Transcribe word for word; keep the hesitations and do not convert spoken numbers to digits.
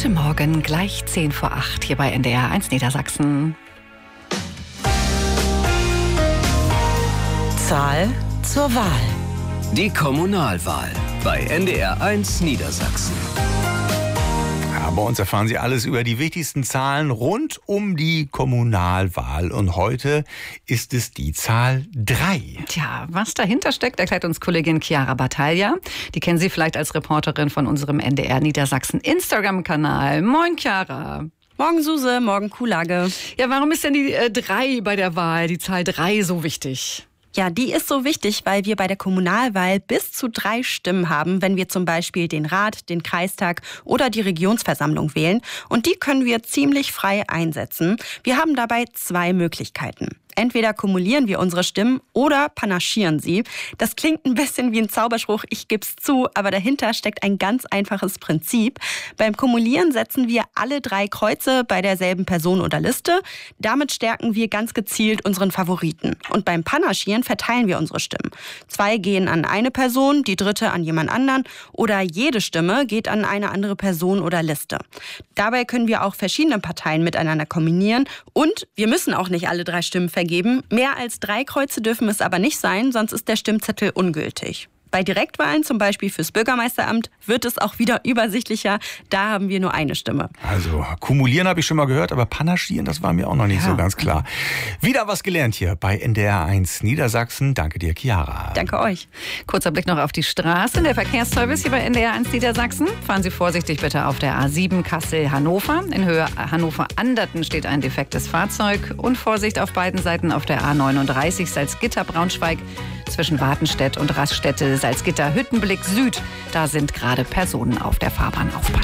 Guten Morgen, gleich zehn vor acht hier bei N D R eins Niedersachsen. Zahl zur Wahl. Die Kommunalwahl bei N D R eins Niedersachsen. Ja, bei uns erfahren Sie alles über die wichtigsten Zahlen rund um die Kommunalwahl. Und heute ist es die Zahl drei. Tja, was dahinter steckt, erklärt uns Kollegin Chiara Battaglia. Die kennen Sie vielleicht als Reporterin von unserem N D R Niedersachsen Instagram-Kanal. Moin, Chiara. Morgen Suse, morgen Kuhlage. Ja, warum ist denn die äh, drei bei der Wahl, die Zahl drei, so wichtig? Ja, die ist so wichtig, weil wir bei der Kommunalwahl bis zu drei Stimmen haben, wenn wir zum Beispiel den Rat, den Kreistag oder die Regionsversammlung wählen. Und die können wir ziemlich frei einsetzen. Wir haben dabei zwei Möglichkeiten. Entweder kumulieren wir unsere Stimmen oder panaschieren sie. Das klingt ein bisschen wie ein Zauberspruch, ich geb's zu, aber dahinter steckt ein ganz einfaches Prinzip. Beim Kumulieren setzen wir alle drei Kreuze bei derselben Person oder Liste. Damit stärken wir ganz gezielt unseren Favoriten. Und beim Panaschieren verteilen wir unsere Stimmen. Zwei gehen an eine Person, die dritte an jemand anderen oder jede Stimme geht an eine andere Person oder Liste. Dabei können wir auch verschiedene Parteien miteinander kombinieren und wir müssen auch nicht alle drei Stimmen vergeben. Mehr als drei Kreuze dürfen es aber nicht sein, sonst ist der Stimmzettel ungültig. Bei Direktwahlen, zum Beispiel fürs Bürgermeisteramt, wird es auch wieder übersichtlicher. Da haben wir nur eine Stimme. Also kumulieren habe ich schon mal gehört, aber panaschieren, das war mir auch noch nicht Ja. so ganz klar. Wieder was gelernt hier bei N D R eins Niedersachsen. Danke dir, Chiara. Danke euch. Kurzer Blick noch auf die Straße. Der Verkehrsservice hier bei N D R eins Niedersachsen. Fahren Sie vorsichtig bitte auf der A sieben Kassel-Hannover. In Höhe Hannover-Anderten steht ein defektes Fahrzeug. Und Vorsicht auf beiden Seiten auf der A neununddreißig Salzgitter-Braunschweig zwischen Wartenstedt und Raststätte Salzgitter-Hüttenblick Süd. Da sind gerade Personen auf der Fahrbahn. Aufpassen.